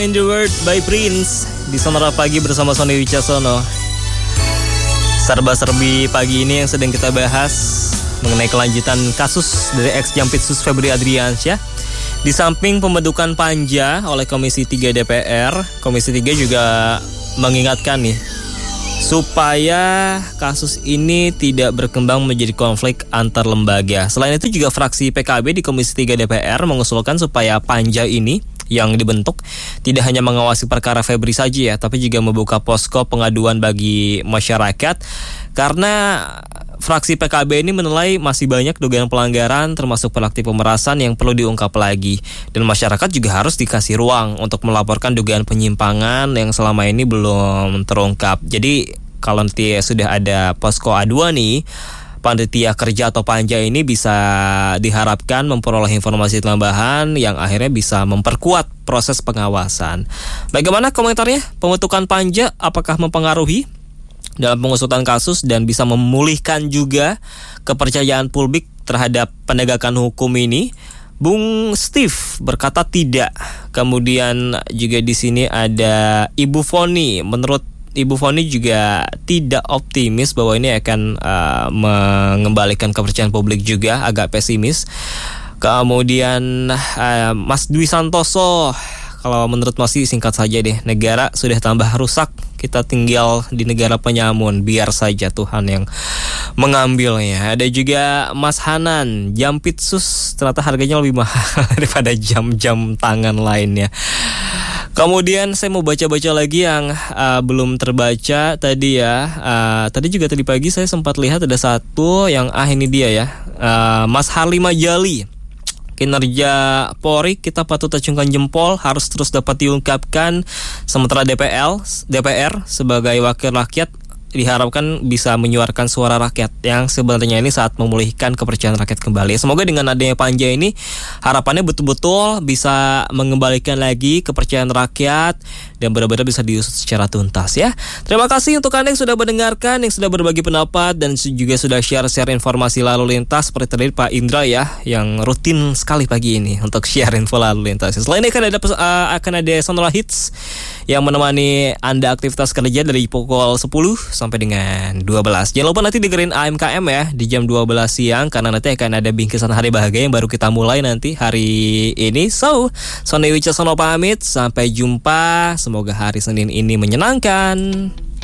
In the World by Prince di Sonora Pagi bersama Sony Wicaksono. Serba-serbi pagi ini yang sedang kita bahas mengenai kelanjutan kasus dari ex-Jampitsus Febri Adriansyah. Di samping pembentukan panja oleh Komisi 3 DPR, Komisi 3 juga mengingatkan nih supaya kasus ini tidak berkembang menjadi konflik antar lembaga. Selain itu juga fraksi PKB di Komisi 3 DPR mengusulkan supaya panja ini yang dibentuk tidak hanya mengawasi perkara Febri saja ya, tapi juga membuka posko pengaduan bagi masyarakat karena fraksi PKB ini menilai masih banyak dugaan pelanggaran termasuk praktik pemerasan yang perlu diungkap lagi dan masyarakat juga harus dikasih ruang untuk melaporkan dugaan penyimpangan yang selama ini belum terungkap. Jadi kalau nanti sudah ada posko aduan nih, panitia kerja atau panja ini bisa diharapkan memperoleh informasi tambahan yang akhirnya bisa memperkuat proses pengawasan. Bagaimana komentarnya? Pembentukan panja apakah mempengaruhi dalam pengusutan kasus dan bisa memulihkan juga kepercayaan publik terhadap penegakan hukum ini? Bung Steve berkata tidak. Kemudian juga di sini ada Ibu Foni. Menurut Ibu Foni juga tidak optimis bahwa ini akan mengembalikan kepercayaan publik, juga agak pesimis. Kemudian Mas Dwi Santoso, kalau menurut Mas singkat saja deh, negara sudah tambah rusak, kita tinggal di negara penyamun, biar saja Tuhan yang mengambilnya. Ada juga Mas Hanan, Jampitsus ternyata harganya lebih mahal daripada jam-jam tangan lainnya. Kemudian saya mau baca-baca lagi yang belum terbaca tadi ya. Tadi pagi saya sempat lihat ada satu yang ini dia ya. Mas Halim Ajali. Kinerja Polri kita patut acungkan jempol, harus terus dapat diungkapkan. Sementara DPR sebagai wakil rakyat diharapkan bisa menyuarakan suara rakyat yang sebenarnya ini saat memulihkan kepercayaan rakyat kembali. Semoga dengan adanya panja ini harapannya betul-betul bisa mengembalikan lagi kepercayaan rakyat dan benar-benar bisa diusut secara tuntas ya. Terima kasih untuk Anda yang sudah mendengarkan, yang sudah berbagi pendapat dan juga sudah share informasi lalu lintas seperti tadi Pak Indra ya, yang rutin sekali pagi ini untuk share info lalu lintas. Selain ini akan ada Sonora Hits yang menemani Anda aktivitas kerja dari pukul 10 sampai dengan 12. Jangan lupa nanti dengerin AMKM ya di jam 12 siang karena nanti akan ada bingkisan hari bahagia yang baru kita mulai nanti hari ini. So, Sony Wicaksono pamit, sampai jumpa. Semoga hari Senin ini menyenangkan.